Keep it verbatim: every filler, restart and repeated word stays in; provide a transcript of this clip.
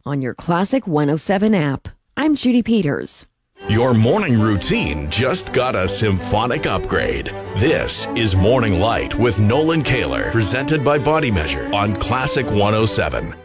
on your Classic one oh seven app. I'm Judy Peters. Your morning routine just got a symphonic upgrade. This is Morning Light with Nolan Kaler, presented by Body Measure on Classic one oh seven.